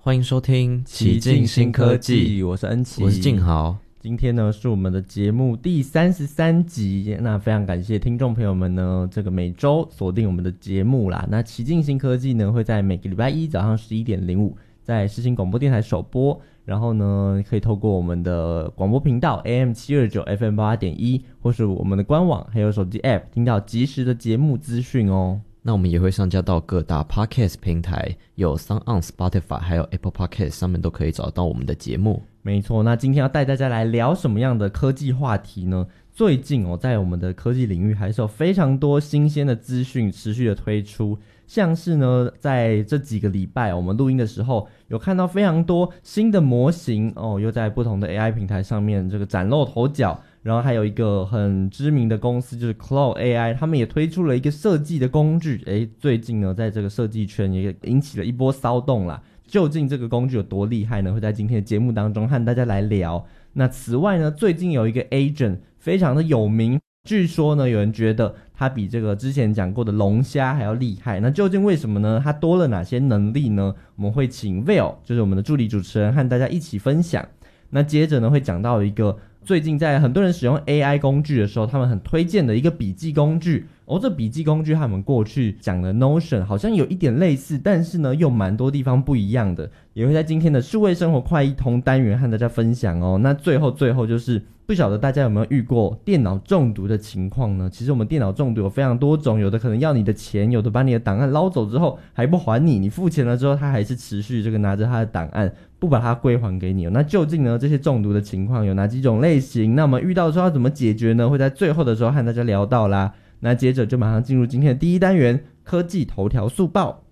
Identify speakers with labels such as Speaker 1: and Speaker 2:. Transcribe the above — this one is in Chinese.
Speaker 1: 欢迎收听奇境新科技，
Speaker 2: 我是恩奇，
Speaker 1: 我是静豪。
Speaker 2: 今天呢是我们的节目第33集，那非常感谢听众朋友们呢，这个每周锁定我们的节目啦。那奇境新科技呢会在每个礼拜一早上11:05在世新广播电台首播，然后呢可以透过我们的广播频道 AM729 FM88.1 或是我们的官网还有手机 App 听到即时的节目资讯哦。
Speaker 1: 那我们也会上架到各大 Podcast 平台，有 SoundOn、Spotify 还有 Apple Podcast 上面都可以找到我们的节目。
Speaker 2: 没错，那今天要带大家来聊什么样的科技话题呢？最近在我们的科技领域还是有非常多新鲜的资讯持续的推出，像是呢在这几个礼拜我们录音的时候有看到非常多新的模型又在不同的 AI 平台上面这个崭露头角，然后还有一个很知名的公司就是 Claude AI， 他们也推出了一个设计的工具，最近呢在这个设计圈也引起了一波骚动啦。究竟这个工具有多厉害呢？会在今天的节目当中和大家来聊。那此外呢，最近有一个 agent 非常的有名，据说呢有人觉得它比这个之前讲过的龙虾还要厉害。那究竟为什么呢？它多了哪些能力呢？我们会请 Will 就是我们的助理主持人和大家一起分享。那接着呢会讲到一个最近在很多人使用 AI 工具的时候他们很推荐的一个笔记工具这笔记工具和我们过去讲的 Notion 好像有一点类似，但是呢又蛮多地方不一样的，也会在今天的数位生活快一通单元和大家分享那最后就是不晓得大家有没有遇过电脑中毒的情况呢？其实我们电脑中毒有非常多种，有的可能要你的钱，有的把你的档案捞走之后还不还你付钱了之后他还是持续这个拿着他的档案不把它归还给你那究竟呢这些中毒的情况有哪几种类型？那我们遇到的时候要怎么解决呢？会在最后的时候和大家聊到啦。那接着就马上进入今天的第一单元科技头条速报。